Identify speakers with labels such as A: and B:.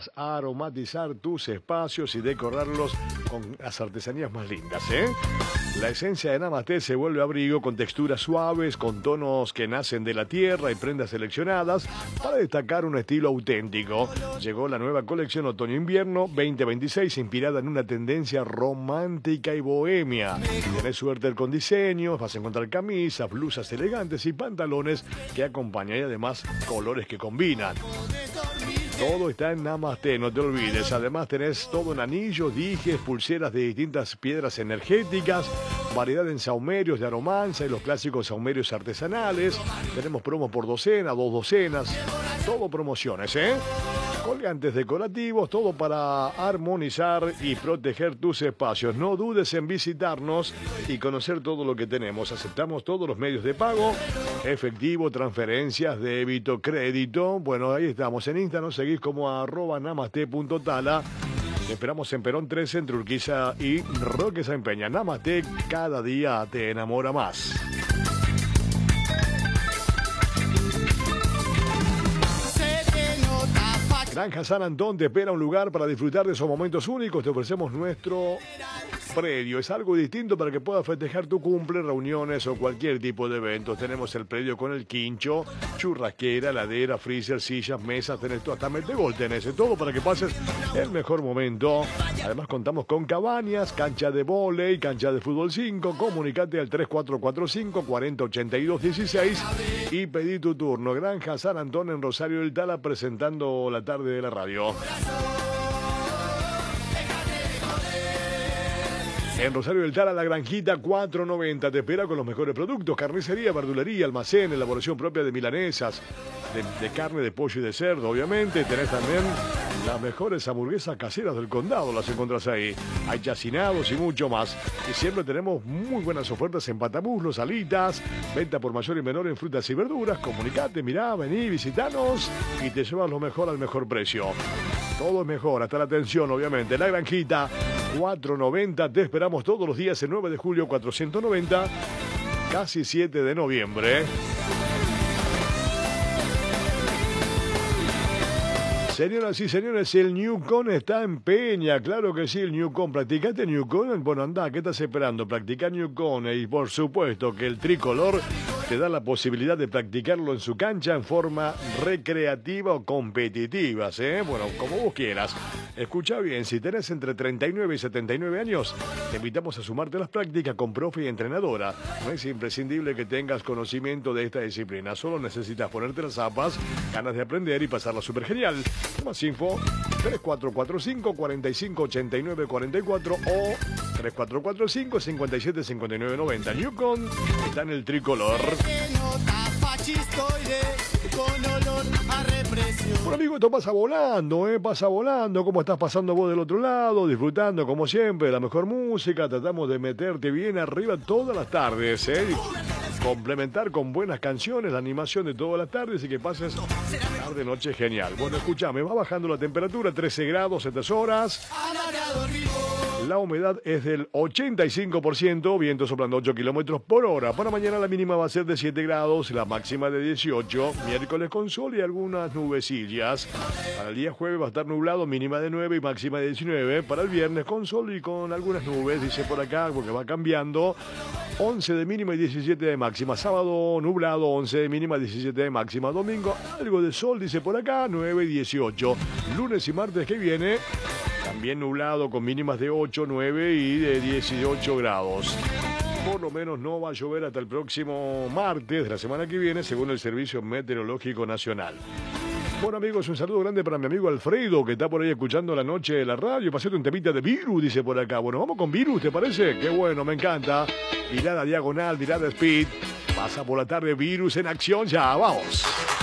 A: puedas aromatizar tus espacios y decorarlos con las artesanías más lindas, ¿eh? La esencia de Namaste se vuelve abrigo con texturas suaves, con tonos que nacen de la tierra y prendas seleccionadas para destacar un estilo auténtico. Llegó la nueva colección Otoño-Invierno 2026 inspirada en una tendencia romántica y bohemia. Tenés suerte con diseños, vas a encontrar camisas, blusas elegantes y pantalones que acompañan y además colores que combinan. Todo está en Namaste, no te olvides. Además tenés todo en anillos, dijes, pulseras de distintas piedras energéticas, variedad en saumerios de aromanza y los clásicos saumerios artesanales. Tenemos promos por docena, 2 docenas, todo promociones, ¿eh? Colgantes decorativos, todo para armonizar y proteger tus espacios. No dudes en visitarnos y conocer todo lo que tenemos. Aceptamos todos los medios de pago, efectivo, transferencias, débito, crédito. Bueno, ahí estamos. En Insta nos seguís como @namaste.tala. Te esperamos en Perón 13, entre Urquiza y Roque San Peña. Namaste, cada día te enamora más. Granja San Antón te espera un lugar para disfrutar de esos momentos únicos. Te ofrecemos nuestro predio. Es algo distinto para que puedas festejar tu cumple, reuniones o cualquier tipo de eventos. Tenemos el predio con el quincho, churrasquera, heladera, freezer, sillas, mesas, tenés todo, hasta metegol tenés, todo para que pases el mejor momento. Además contamos con cabañas, cancha de vóley, cancha de fútbol 5. Comunicate al 3445 4082 16 y pedí tu turno. Granja San Antón en Rosario del Tala, presentando la tarde de la radio. En Rosario del Tala, la Granjita 490 te espera con los mejores productos: carnicería, verdulería, almacén, elaboración propia de milanesas, de carne, de pollo y de cerdo, obviamente. Tenés también las mejores hamburguesas caseras del condado, las encontrás ahí. Hay chacinados y mucho más. Y siempre tenemos muy buenas ofertas en patabuslos, alitas, venta por mayor y menor en frutas y verduras. Comunicate, mirá, vení, visitanos y te llevas lo mejor al mejor precio. Todo es mejor, hasta la atención, obviamente. La Granjita 490, te esperamos todos los días, el 9 de julio 490, casi 7 de noviembre. Señoras y señores, el Newcon está en Peña, claro que sí, el Newcon. ¿Practicate Newcon? Bueno, andá, ¿qué estás esperando? Practica Newcon y por supuesto que el tricolor te da la posibilidad de practicarlo en su cancha en forma recreativa o competitiva, ¿eh? Bueno, como vos quieras. Escucha bien, si tenés entre 39 y 79 años, te invitamos a sumarte a las prácticas con profe y entrenadora. No es imprescindible que tengas conocimiento de esta disciplina, solo necesitas ponerte las zapas, ganas de aprender y pasarla súper genial. Más info, 3445 4589 44 o 3445 57 59 90. Newcon está en el tricolor. Bueno, amigo, esto pasa volando, pasa volando. ¿Cómo estás pasando vos del otro lado? Disfrutando, como siempre, la mejor música. Tratamos de meterte bien arriba todas las tardes, complementar con buenas canciones la animación de todas las tardes y que pases tarde, noche genial. Bueno, escúchame, va bajando la temperatura, 13 grados estas horas. La humedad es del 85%, viento soplando 8 kilómetros por hora. Para mañana la mínima va a ser de 7 grados, la máxima de 18. Miércoles con sol y algunas nubecillas. Para el día jueves va a estar nublado, mínima de 9 y máxima de 19. Para el viernes con sol y con algunas nubes, dice por acá, porque va cambiando. 11 de mínima y 17 de máxima. Sábado nublado, 11 de mínima, 17 de máxima. Domingo algo de sol, dice por acá, 9 y 18. Lunes y martes que viene, también nublado con mínimas de 8, 9 y de 18 grados. Por lo menos no va a llover hasta el próximo martes de la semana que viene, según el Servicio Meteorológico Nacional. Bueno, amigos, un saludo grande para mi amigo Alfredo, que está por ahí escuchando la noche de la radio. Pasate un temita de Virus, dice por acá. Bueno, vamos con Virus, ¿te parece? Qué bueno, me encanta. Mirada diagonal, mirada speed. Pasa por la tarde, Virus en acción, ya, vamos.